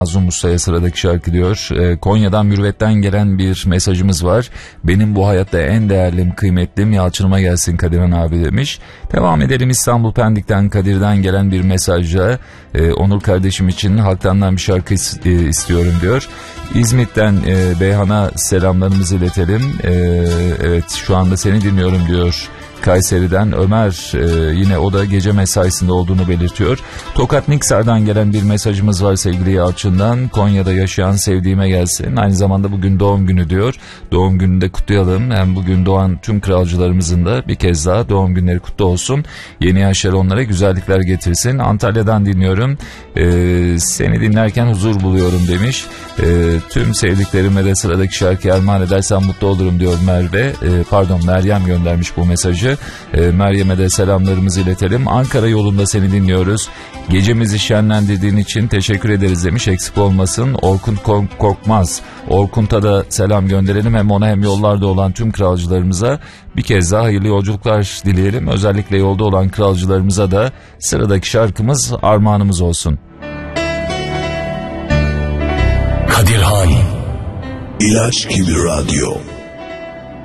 Mazlum Usta'ya sıradaki şarkı diyor. Konya'dan Mürvet'ten gelen bir mesajımız var. Benim bu hayatta en değerlim, kıymetlim Yalçın'ıma gelsin Kadirhan abi demiş. Devam edelim, İstanbul Pendik'ten Kadir'den gelen bir mesajla Onur kardeşim için halktandan bir şarkı istiyorum diyor. İzmit'ten Beyhan'a selamlarımızı iletelim. Evet, şu anda seni dinliyorum diyor. Kayseri'den Ömer, yine o da gece mesaisinde olduğunu belirtiyor. Tokat Niksar'dan gelen bir mesajımız var sevgili Yalçın'dan. Konya'da yaşayan sevdiğime gelsin. Aynı zamanda bugün doğum günü diyor. Doğum gününü de kutlayalım. Hem bugün doğan tüm kralcılarımızın da bir kez daha doğum günleri kutlu olsun. Yeni yaşlar onlara güzellikler getirsin. Antalya'dan dinliyorum. Seni dinlerken huzur buluyorum demiş. Tüm sevdiklerime de sıradaki şarkıyı armağan edersem mutlu olurum diyor Merve. Meryem göndermiş bu mesajı. Meryem'e de selamlarımızı iletelim. Ankara yolunda seni dinliyoruz. Gecemizi şenlendirdiğin için teşekkür ederiz demiş. Eksik olmasın. Orkun Korkmaz. Orkunt'a da selam gönderelim. Hem ona hem yollarda olan tüm kralcılarımıza bir kez daha hayırlı yolculuklar dileyelim. Özellikle yolda olan kralcılarımıza da sıradaki şarkımız armağanımız olsun. Kadirhan İlaç gibi radyo.